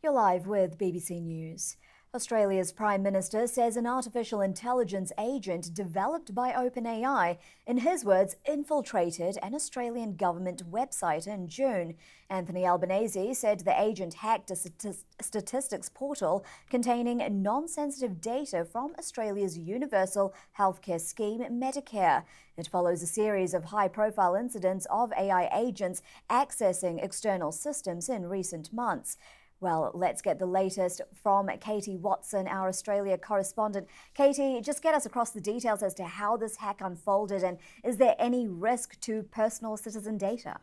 You're live with BBC News. Australia's Prime Minister says an artificial intelligence agent developed by OpenAI, in his words, infiltrated an Australian government website in June. Anthony Albanese said the agent hacked a statistics portal containing non-sensitive data from Australia's universal healthcare scheme, Medicare. It follows a series of high-profile incidents of AI agents accessing external systems in recent months. Well, let's get the latest from Katie Watson, our Australia correspondent. Katie, just get us across the details as to how this hack unfolded, and is there any risk to personal citizen data?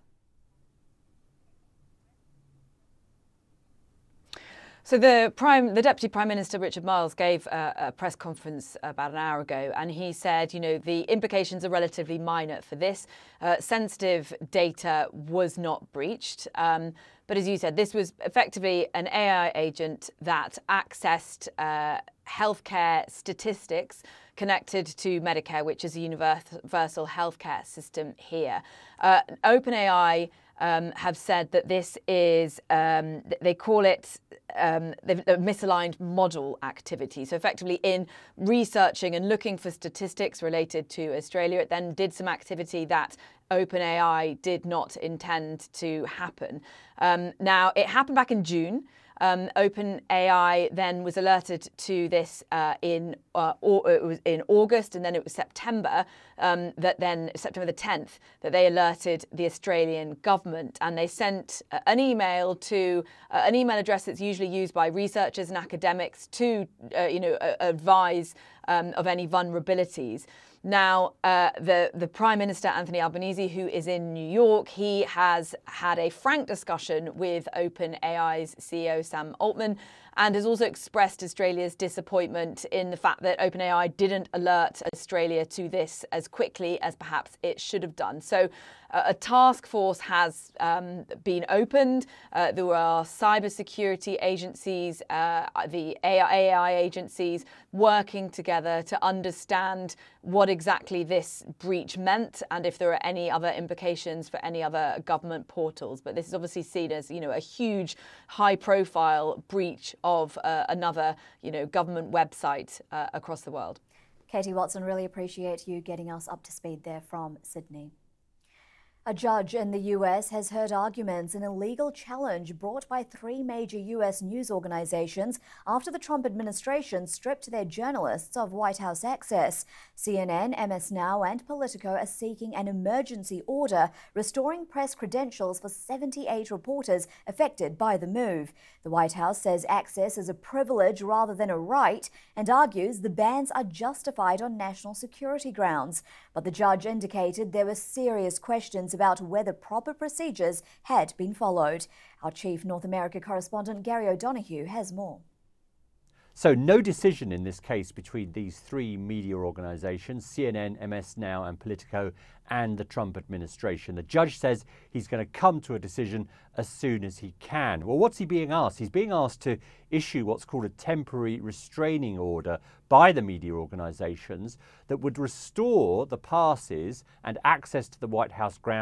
So the Deputy Prime Minister, Richard Marles, gave a press conference about an hour ago, and he said, the implications are relatively minor for this. Sensitive data was not breached. But as you said, this was effectively an AI agent that accessed healthcare statistics connected to Medicare, which is a universal healthcare system here. OpenAI have said that this is, they call it misaligned model activity. So effectively in researching and looking for statistics related to Australia, it then did some activity that OpenAI did not intend to happen. Now, it happened back in June. OpenAI then was alerted to this in August, and then it was September, September the 10th, that they alerted the Australian government, and they sent an email to an email address that's usually used by researchers and academics to advise of any vulnerabilities. Now, the Prime Minister, Anthony Albanese, who is in New York, he has had a frank discussion with OpenAI's CEO, Sam Altman, and has also expressed Australia's disappointment in the fact that OpenAI didn't alert Australia to this as quickly as perhaps it should have done. So a task force has been opened. There are cybersecurity agencies, the AI agencies working together to understand what exactly this breach meant and if there are any other implications for any other government portals. But this is obviously seen as, a huge high-profile breach of another, government website across the world. Katie Watson, really appreciate you getting us up to speed there from Sydney. A judge in the US has heard arguments in a legal challenge brought by three major US news organizations after the Trump administration stripped their journalists of White House access. CNN, MS Now, and Politico are seeking an emergency order restoring press credentials for 78 reporters affected by the move. The White House says access is a privilege rather than a right and argues the bans are justified on national security grounds. But the judge indicated there were serious questions about whether proper procedures had been followed. Our chief North America correspondent Gary O'Donoghue has more. So no decision in this case between these three media organizations, CNN, MS Now and Politico, and the Trump administration. The judge says he's going to come to a decision as soon as he can. Well, what's he being asked? He's being asked to issue what's called a temporary restraining order by the media organizations that would restore the passes and access to the White House grounds